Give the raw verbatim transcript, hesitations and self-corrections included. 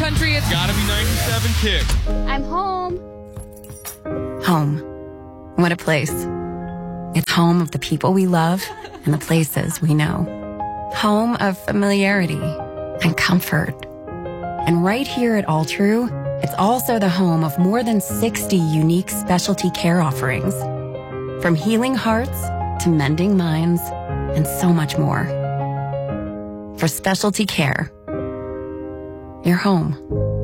country, it's gotta be ninety-seven Kick. I'm home. Home. What a place. It's home of the people we love and the places we know. Home of familiarity and comfort. And right here at All True, it's also the home of more than sixty unique specialty care offerings. From healing hearts to mending minds and so much more. For specialty care, you're home.